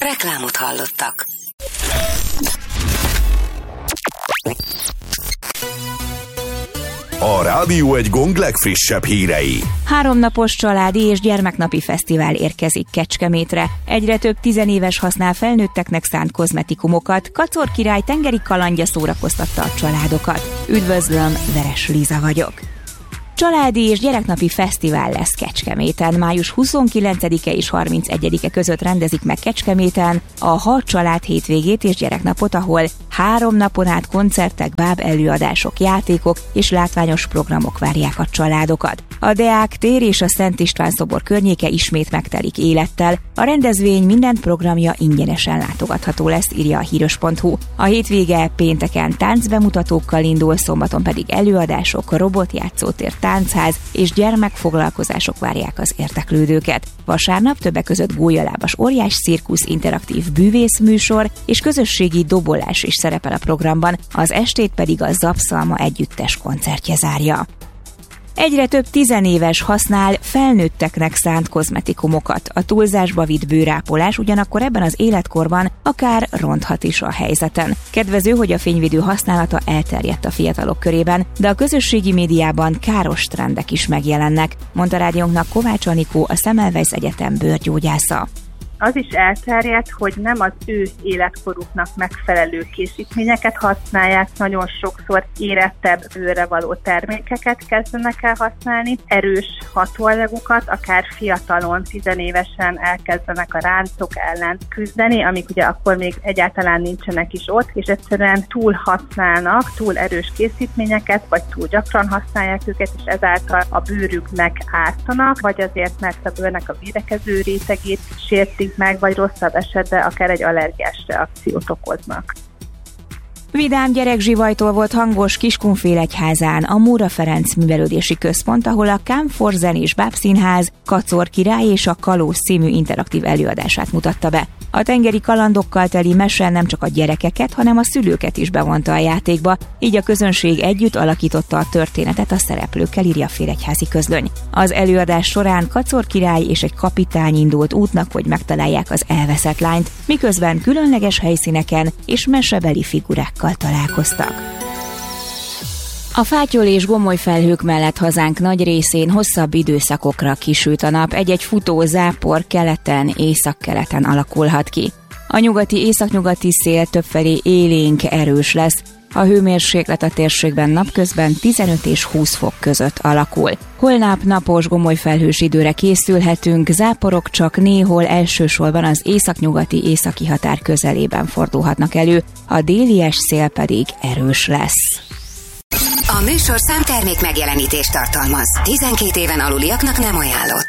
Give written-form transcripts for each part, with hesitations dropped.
Reklámot hallottak. A Rádió egy Gong legfrissebb hírei. 3 napos családi és gyermeknapi fesztivál érkezik Kecskemétre. Egyre több tizenéves használ felnőtteknek szánt kozmetikumokat. Kacor király tengeri kalandja szórakoztatta a családokat. Üdvözlöm, Veres Liza vagyok. Családi és gyereknapi fesztivál lesz Kecskeméten. Május 29-e és 31-e között rendezik meg Kecskeméten a 6 család hétvégét és gyereknapot, ahol 3 napon át koncertek, báb előadások, játékok és látványos programok várják a családokat. A Deák tér és a Szent István szobor környéke ismét megtelik élettel. A rendezvény minden programja ingyenesen látogatható lesz, írja a híros.hu. A hétvége pénteken táncbemutatókkal indul, szombaton pedig előadások, robotjátszótér, táncház és gyermekfoglalkozások várják az érdeklődőket. Vasárnap többek között gólyalábas óriás cirkusz, interaktív bűvészműsor és közösségi dobolás is szerepel a programban, az estét pedig a Zapszalma együttes koncertje zárja. Egyre több tizenéves használ felnőtteknek szánt kozmetikumokat. A túlzásba vitt bőrápolás ugyanakkor ebben az életkorban akár ronthat is a helyzeten. Kedvező, hogy a fényvédő használata elterjedt a fiatalok körében, de a közösségi médiában káros trendek is megjelennek, mondta rádiónknak Kovács Anikó, a Semmelweis Egyetem bőrgyógyásza. Az is elterjedt, hogy nem az ő életkoruknak megfelelő készítményeket használják, nagyon sokszor érettebb bőrre való termékeket kezdenek el használni, erős hatóanyagokat, akár fiatalon, tizenévesen elkezdenek a ráncok ellen küzdeni, amik ugye akkor még egyáltalán nincsenek is ott, és egyszerűen túl használnak, túl erős készítményeket, vagy túl gyakran használják őket, és ezáltal a bőrüknek ártanak, vagy azért, mert a bőrnek a védekező rétegét sértik meg, vagy rosszabb esetben akár egy allergiás reakciót okoznak. Vidám gyerekzsivajtól volt hangos Kiskunfélegyházán a Móra Ferenc Művelődési Központ, ahol a Kámfor zenés bábszínház Kacor király és a Kalóz című interaktív előadását mutatta be. A tengeri kalandokkal teli mese nem csak a gyerekeket, hanem a szülőket is bevonta a játékba, így a közönség együtt alakította a történetet a szereplőkkel, írja a Félegyházi Közlöny. Az előadás során Kacor király és egy kapitány indult útnak, hogy megtalálják az elveszett lányt, miközben különleges helyszíneken és mesebeli figurákkal találkoztak. A fátyol és gomoly felhők mellett hazánk nagy részén hosszabb időszakokra kisüt a nap, egy-egy futó zápor keleten, északkeleten alakulhat ki. A nyugati északnyugati szél többfelé élénk, erős lesz. A hőmérséklet a térségben napközben 15 és 20 fok között alakul. Holnap napos, gomoly felhős időre készülhetünk, záporok csak néhol elsősorban az északnyugati északi határ közelében fordulhatnak elő, a délies szél pedig erős lesz. A műsor számtermék megjelenítést tartalmaz. 12 éven aluliaknak nem ajánlott.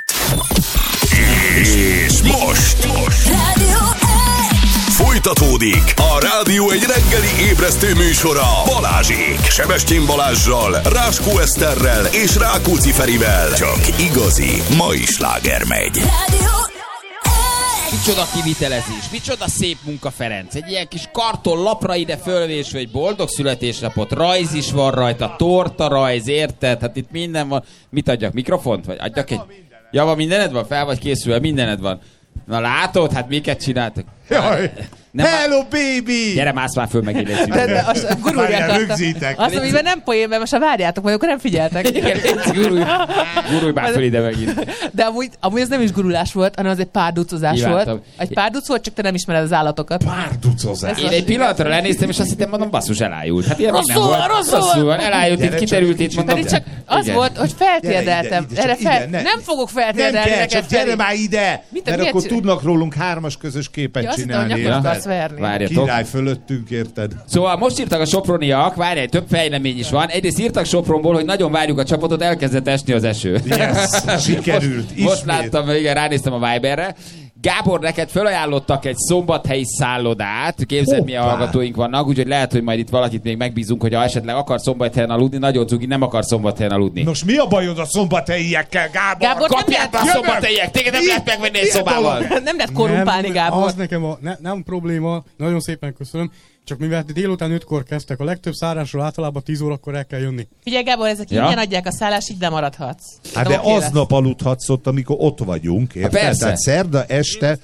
És most Rádió folytatódik a Rádió egy reggeli ébresztő műsora Balázsék, Sebestyén Balázssal, Ráskó Eszterrel és Rákóczi Ferivel. Csak igazi mai sláger megy. Micsoda kivitelezés, micsoda szép munka, Ferenc. Egy ilyen kis karton lapra ide fölvésve egy boldog születésnapot, rajz is van rajta, torta rajz, érted? Hát itt minden van. Mit adjak, mikrofont? Vagy adjak egy... Ja, van mindened van? Fel vagy készülve? Mindened van. Na látod? Hát miket csináltak? Jaj. Hello, baby! Gyere, mász már föl meg ide. De azt guruljátok. Azt, amiben nem poén, mert most ha várjátok, majd akkor nem figyeltek. Gurulj már föl ide megint. De amúgy ez nem is gurulás volt, hanem az egy párducozás volt. Egy párduc volt, csak te nem ismered az állatokat. Párducozás. Én egy pillanatra lenéztem, és azt hittem, mondom, basszus, elájult. Hát ilyen rosszul van, elájult, itt kiterült, itt mondom. Pedig csak az volt, hogy feltérdeltem. Nem fogok feltérdelni neked. Gyere már ide! Mert akkor tudnak rólunk 3-as közös képet csinálni. Várjatok. Király fölöttünk, érted? Szóval most írtak a soproniak, várj, több fejlemény is van. Egyrészt írtak Sopronból, hogy nagyon várjuk a csapatot, elkezdett esni az eső. Yes, sikerült. Most láttam, igen, ránéztem a Viberre. Gábor, neked felajánlottak egy szombathelyi szállodát. Képzeld, milyen hallgatóink vannak, úgyhogy lehet, hogy majd itt valakit még megbízunk, hogy ha esetleg akar szombathelyen aludni, nagyon cugi, nem akar szombathelyen aludni. Nos, mi a bajod a szombathelyiekkel, Gábor? Kapják a szombathelyiek, téged nem lehet megvenni egy szobával. Nem lehet korrumpálni, Gábor. Az nekem nem probléma, nagyon szépen köszönöm. Csak mivel délután 5-kor kezdtek, a legtöbb szállásról általában 10 órakor el kell jönni. Figyelj, Gábor, ezek ingyen adják a szállást, így nem maradhatsz. Hát de aznap aludhatsz ott, amikor ott vagyunk, érted? Persze. Tehát szerda este...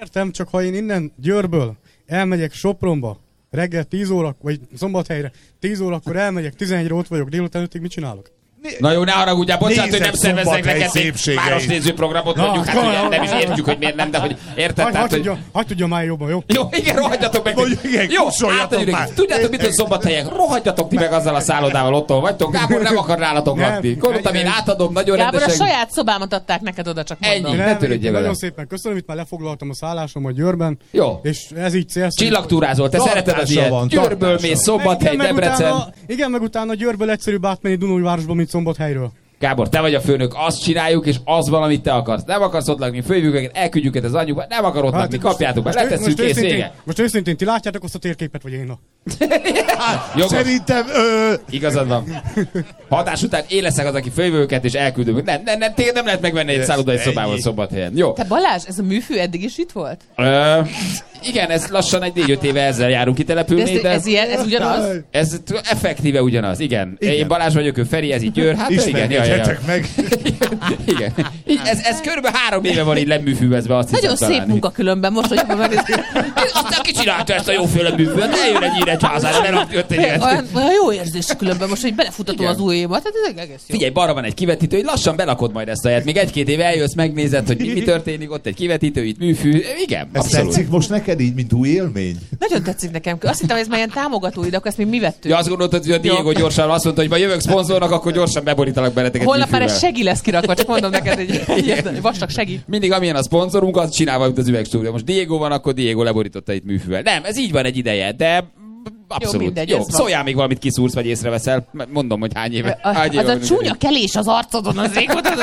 Értem, csak ha én innen Győrből elmegyek Sopronba, reggel 10 óra, vagy Szombathelyre 10 órakor elmegyek, 11-re ott vagyok, délután 5-ig mit csinálok? Na jó, ne haragudjál, bocsánat, hogy nem szerveznek neked városnéző programot, mondjuk, hát ugye nem is értjük, hogy miért nem, de hogy érted, tehát, hogy... Hadd tudja már jobban, jó? Jó, igen, rohadjatok meg. Jó, átadjuk. Tudjátok, mit tud Szombathelyek? Rohadjatok ti meg azzal a szállodával, otthon vagytok. Gábor nem akar nálatok lakni. Gondoltam, én átadom, nagyon rendesen. Gábor, a saját szobámat adták neked oda, csak mondom. Ennyi, ne törődjél vele. Nagyon szépen köszönöm, itt már lefoglaltam a szállásomat Győrben. Jó. És ez így célszerű. Csillagtúrázol, te szereted az ilyet. Győrből mész, Szombathely, Debrecen. Igen, meg utána Győrből egyszerűbb átmenni Dunaújvárosba, mint Szombathelyről. Gábor, te vagy a főnök, azt csináljuk, és az van, amit te akarsz. Nem akarsz ott lakni, fölhívjuk őket, elküldjük őket az anyjukba, nem akar ott lakni, kapjátok be, letesszük, kész, vége. Most őszintén, ti látjátok azt a térképet, vagy én? Szerintem... Igazad van. Hatás után én leszek az, aki fölhívjuk őket, és elküldünk. Nem, téged nem lehet megvenni egy szállodai szobával Szombathelyen. Jó. Te Balázs, ez a műfű eddig is itt volt? Igen, ez lassan egy 4-5 éve ezzel járunk kitelepülni, de... Ez ugyanaz? Ez effektíve ugyanaz, igen. Én Balázs vagyok, ő Feri, ez így Győr. Hát igen, meg. Igen. Ez körülbelül 3 éve van így leműfűvezve, azt hiszem. Nagyon szép munka különben, most, hogy aztán ki csinálta ezt a jóféle műfűvet? Ne jön egy Nyíregyházára, ne rakni 5 évet. Olyan jó érzés különben most, hogy belefutatom az új évat. Hát ez egész jó. Figyelj, balra van egy kivetítő, hogy lassan belakod majd ezt a helyet. Még 1-2 éve eljössz, megnézed, hogy mi történik, ott egy kivetítő, itt műfű. Igen, ez tetszik most neked így, mint új élmény? Nagyon tetszik nekem. Azt hittem, hogy ez már ilyen támogatói, de akkor ezt még mi vettünk. Ja, azt gondoltad, hogy a Diego gyorsan azt mondta, hogy ma jövök szponzornak, akkor gyorsan beborítalak benneteket. Holnap már egy segi lesz kirakva, csak mondom neked, egy vastag segi. Mindig amilyen a szponzorunk, az csinálva az üvegstúdió. Most Diego van, akkor Diego leborította itt műfűvel. Nem, ez így van egy ideje, de abszolút. Jó, mindegy, jó. Szóljál még valamit kiszúrsz, vagy észreveszel. Mondom, hogy hány éve. Az a csúnya kelés az arcodon az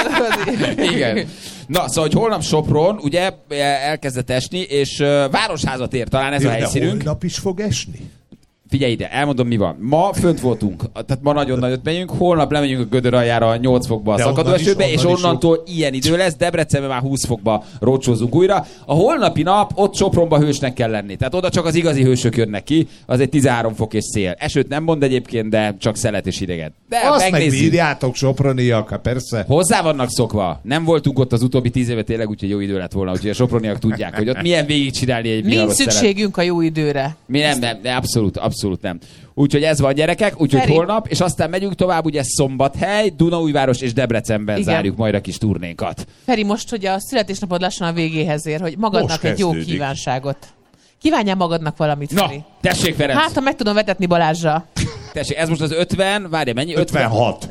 Igen. Na, szóval, hogy holnap Sopron, ugye elkezdett esni, és Városházat ér, talán ez a helyszínünk. Holnap is fog esni? Figyelj ide, elmondom mi van. Ma fönt voltunk, tehát ma nagyon nagyot megyünk, holnap lemegyünk a Gödör aljára 8 fokba a szakadó esőbe, és onnantól ilyen idő lesz, Debrecenben már 20 fokba rócsózunk újra. A holnapi nap ott Sopronba hősnek kell lenni, tehát oda csak az igazi hősök jönnek ki, az egy 13 fok és szél. Esőt nem mond egyébként, de csak szelet és hideget. De azt megbírjátok, soproniak, persze. Hozzá vannak szokva. Nem voltunk ott az utóbbi 10 évet tényleg, úgyhogy jó idő lett volna, úgyhogy a soproniak tudják, hogy ott milyen végigcsinálni egy nincs szükségünk a jó időre. Mi nem, abszolút nem. Úgyhogy ez van, gyerekek, úgyhogy holnap, és aztán megyünk tovább, ugye Szombathely, Dunaújváros és Debrecenben zárjuk majd a kis turnénkat. Feri, most, hogy a születésnapod lassan a végéhez ér, hogy magadnak egy jó kívánságot. Kívánjál magadnak valamit, Feri. Na, tessék, Ferenc! Hát, ha meg tudom vetetni Balázsra. Tessék, ez most az 50, várja, mennyi? 56.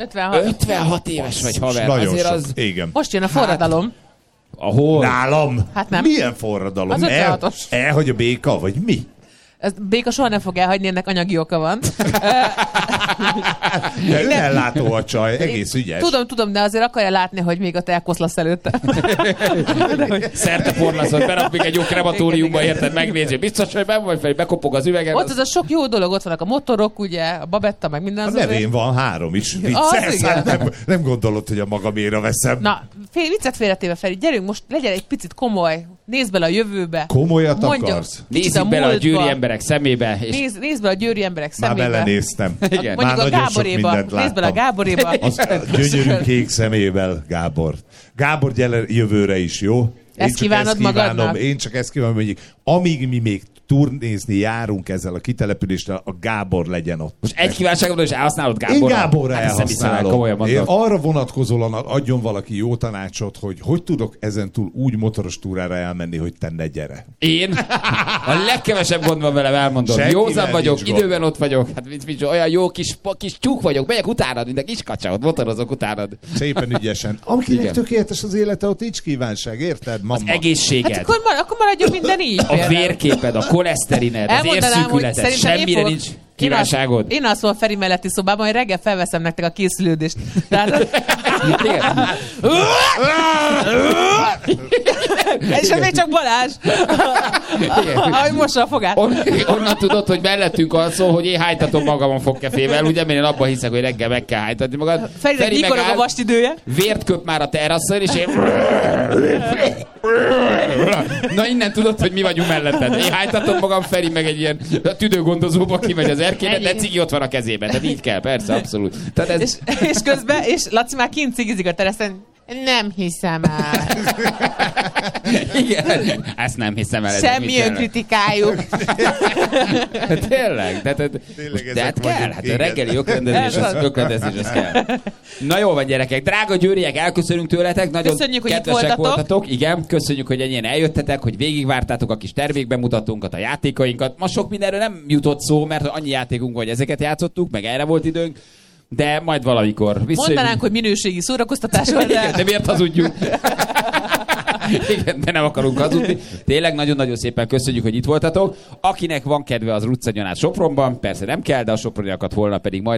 56 éves vagy, haver. Nagyon azért sok. Az... Igen. Most jön a forradalom. Ahol? Nálam? Hát nem. Milyen forradalom? Az 56-os. Hogy a béka, vagy mi? Ez béka soha nem fog elhagyni, ennek anyagi oka van. Ellátó a csaj, egész ügyes. Tudom, de azért akarja látni, hogy még ott elkoszlasz előtte. Szerte porlaszod, berak még egy jó krematóriumba, érted, megnézi. Biztos, hogy benn vagy fel, bekopog az üvegen. Ott az a sok jó dolog, ott vannak a motorok, ugye, a babetta, meg minden. A nevén van 3 is. Nem gondolod, hogy a magaméra veszem. Na, viccet félretéve, Feri, gyerünk most, legyen egy picit komoly. Nézd bele a jövőbe. Komolyat akarsz? Nézzük bele a győri emberek szemébe. És... Nézd bele a győri emberek szemébe. Már belenéztem. Igen. Mondjuk a Gáboréba. Nézd bele a Gáboréba. Az gyönyörű kék szemével, Gábor. Gábor, gyere jövőre is, jó? Ezt kívánod magadnak? Én csak ezt kívánom, hogy amíg mi még turnézni járunk ezzel a kitelepüléssel, a Gábor legyen ott. Most egy kívánságodon is elhasználod Gáborra? Én Gáborra elhasználom. Én arra vonatkozóan adjon valaki jó tanácsot, hogy tudok ezentúl úgy motoros túrára elmenni, hogy te ne gyere. Én? A legkevesebb gond van velem, elmondom. Józan vagyok, időben ott vagyok. Hát olyan jó kis tyúk vagyok, megyek utánad, mint a kis kacsa, ott motorozok utánad. Szépen ügyesen. Akinek tökéletes az élete, ott nincs kívánság, érted, mamma? Az egészséged. Hát akkor maradjon minden így. A vérképed, a koleszterined, az érszűkületed, semmire nincs kívánságod. Én alszom a Feri melletti szobában, hogy reggel felveszem nektek a készülődést. Tehát... És ez még csak Balázs. Ahogy mossa a fogát. Onnan tudod, hogy mellettünk alszol, hogy én hánytatom magamon fogkefével, ugye, mert én abban hiszek, hogy reggel meg kell hánytatni magad. Feri megáll, a vastidője. Vért köp már a terrasszon, és én... Na innen tudod, hogy mi vagyunk melletted. Én hánytatom magam, Feri meg egy ilyen tüdőgondozóba kimegy az erkélybe, de cigi ott van a kezében. Tehát így kell, persze, abszolút. Tehát ez... és közben, és Laci már kint cigizik a teraszen. Nem hiszem el. Igen, ezt nem hiszem el. Semmi önkritikájuk. Tényleg? De hát kell, hát a reggeli ökrendezés az kell. Na jó van, gyerekek, drága győriek, elköszönünk tőletek, nagyon köszönjük, kedvesek voltatok. Igen, köszönjük, hogy ennyien eljöttetek, hogy végigvártátok a kis termékbemutatónkat, a játékainkat. Ma sok mindenről nem jutott szó, mert annyi játékunk van, hogy ezeket játszottuk, meg erre volt időnk. De majd valamikor mondanánk, hogy minőségi szórakoztatás van, de miért hazudjunk? Igen, de nem akarunk hazudni. Tényleg nagyon-nagyon szépen köszönjük, hogy itt voltatok. Akinek van kedve, az Ruccanyonát Sopronban, persze nem kell, de a soproniakat holnap pedig majd